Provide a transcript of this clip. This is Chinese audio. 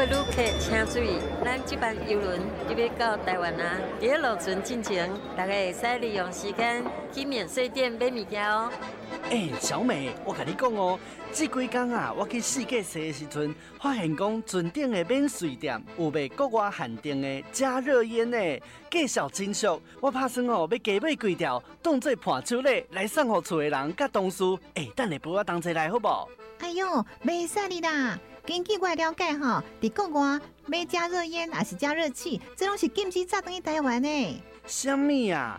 位旅客请注意，咱这班邮轮就要到台湾啊！伫落船进前，大家会使利用时间去免税店买物件哦。 小美，我甲你讲哦，这几天啊，我去世界踅的时阵，发现讲船顶的免税店有卖国外限定的加热烟呢，介绍真俗。我打算要加买几条，当做伴手礼来送互厝的人甲同事。等下陪我同齐来好不？ 哎呦，袂使你啦！根据我了解伫国外买加热烟还是加热器，这拢是禁止炸转去台湾的。 什么啊？